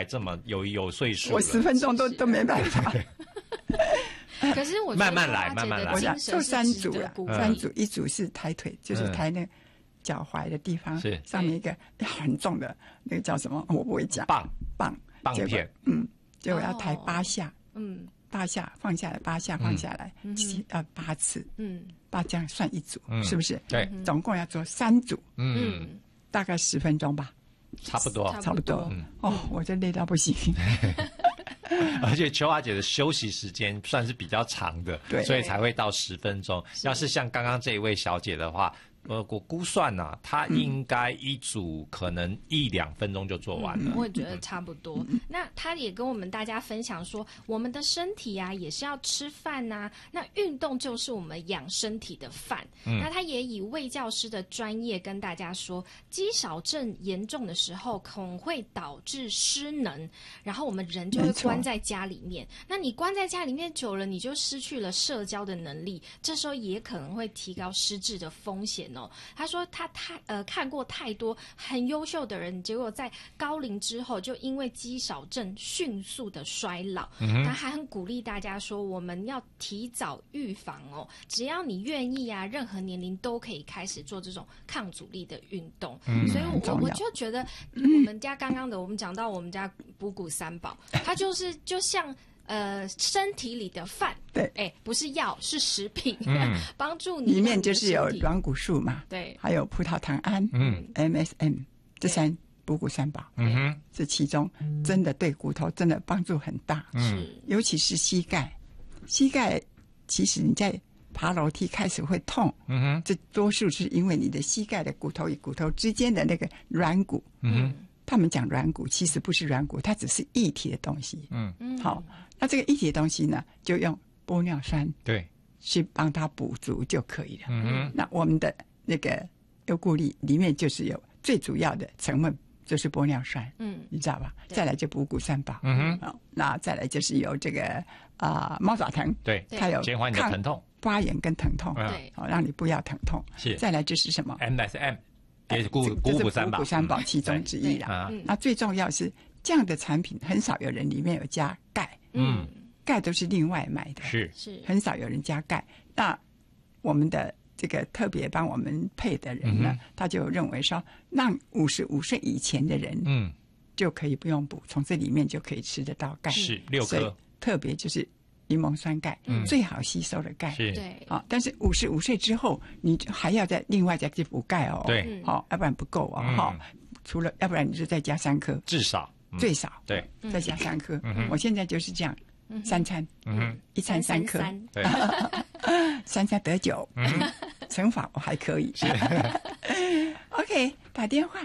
还这么有岁数了， 我10分钟都没办法。 可是我慢慢来慢慢来我想做3组了，3组，一组是抬腿，就是抬那个脚踝的地方， 是上面一个很重的那个叫什么？我不会讲。棒片， 结果要抬8下，8下放下来，8下放下来，要8次，8这样算一组，是不是？ 对， 总共要做3组，大概10分钟吧， 差不多。 我这累到不行。 而且秋华姐的休息时间算是比较长的， 对， 所以才会到10分钟。要是像刚刚这一位小姐的话，我估算啊，她应该一组可能1-2分钟就做完了。 我也觉得差不多。那她也跟我们大家分享说，我们的身体啊也是要吃饭啊，那运动就是我们养身体的饭。那她也以卫教师的专业跟大家说，肌少症严重的时候可能会导致失能，然后我们人就会关在家里面。那你关在家里面久了，你就失去了社交的能力，这时候也可能会提高失智的风险。他说他看过太多很优秀的人，结果在高龄之后就因为肌少症迅速的衰老。他还很鼓励大家说，我们要提早预防哦，只要你愿意啊，任何年龄都可以开始做这种抗阻力的运动。所以我就觉得我们家刚刚的我们讲到我们家补骨3宝，它就像身体里的饭，对，不是药，是食品，帮助你。 里面就是有软骨素嘛， 对， 还有葡萄糖胺，MSM， 这补骨3宝，这其中真的对骨头真的帮助很大，尤其是膝盖，其实你在爬楼梯开始会痛，这多数是因为你的膝盖的骨头与骨头之间的那个软骨，他们讲软骨，其实不是软骨，它只是液体的东西，好。那这个液体的东西呢，就用玻尿酸去帮它补足就可以了。那我们的那个优固力里面就是有最主要的成分就是玻尿酸，你知道吧？再来就补骨3宝，那再来就是有这个猫爪藤， 对， 它有减缓你的疼痛、 发炎跟疼痛，让你不要疼痛。再来就是什么 MSM， 也是补骨3宝其中之一啦。那最重要是这样的产品很少有人里面有加钙。钙都是另外买的， 是很少有人加钙。那我们的这个特别帮我们配的人呢，他就认为说，让55岁以前的人，就可以不用补，从这里面就可以吃得到钙， 是6颗。 特别就是柠檬酸钙，最好吸收的钙， 是对。 但是55岁之后，你还要另外再去补钙哦， 对， 要不然不够哦，除了要不然你就再加3颗， 至少。 最少对， 再加3颗。我现在就是这样，3餐，一餐3颗， 对 ，3餐得9，乘法我还可以。OK， 打电话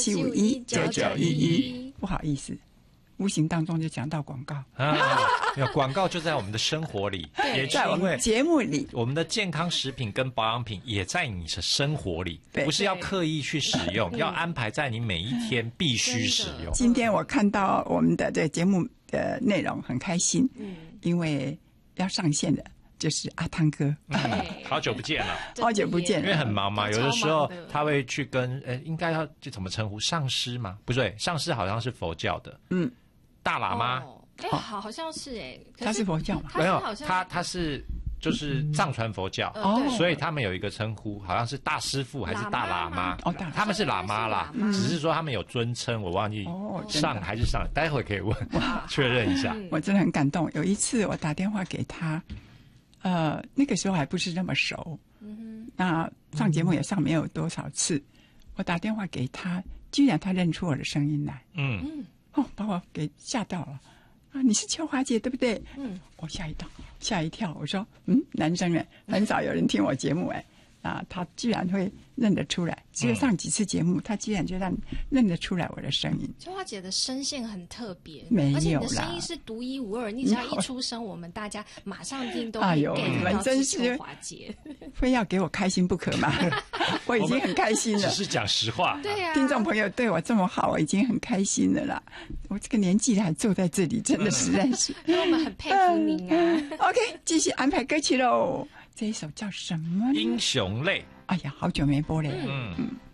27519911，不好意思，无形当中就讲到广告广告就在我们的生活里，也在我们节目里， 我们的健康食品跟保养品也在你的生活里，不是要刻意去使用，要安排在你每一天必须使用。 今天我看到我们的这个节目的内容很开心，因为要上线的就是阿汤哥， 好久不见了， 好久不见了， 因为很忙嘛，有的时候他会去跟应该要就怎么称呼上师嘛？不对，上师好像是佛教的，大喇嘛。 好像是他是佛教吗？ 没有，他是就是藏传佛教，所以他们有一个称呼，好像是大师父还是大喇嘛？他们是喇嘛啦，只是说他们有尊称，我忘记上还是上，待会可以问确认一下。 我真的很感动。有一次我打电话给他，那个时候还不是那么熟，那上节目也上没有多少次，我打电话给他，居然他认出我的声音来，把我给吓到了。你是秋华姐对不对？我吓一跳。我说，男生呢，很少有人听我节目他居然会认得出来，只有上几次节目，他居然就认得出来我的声音。 秋华姐的声线很特别， 没有啦， 而且你的声音是独一无二，你只要一出声，我们大家马上听都可以 get 到是秋华姐， 非要给我开心不可吗？我已经很开心了， 只是讲实话。 对啊， 听众朋友对我这么好，我已经很开心了啦。我这个年纪还坐在这里，真的实在是， 因为我们很佩服您啊。 OK， 继续安排歌曲喽。这一首叫什么呢？ 英雄泪。 哎呀，好久没播了。